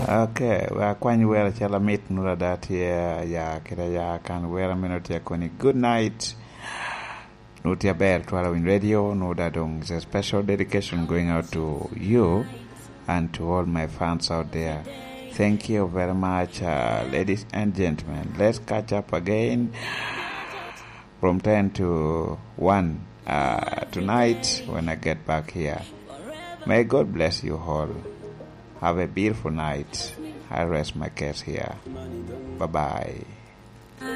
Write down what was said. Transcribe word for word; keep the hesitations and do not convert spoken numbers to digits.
Okay, well, kwany wera chala mit nura datia ya kira ya kan wera menotia koni good night. Nutia Bear twelve in radio, no dadong. It's a special dedication going out to you and to all my fans out there. Thank you very much, uh, ladies and gentlemen. Let's catch up again from ten to one uh, tonight when I get back here. May God bless you all. Have a beautiful night. I rest my case here. Bye-bye.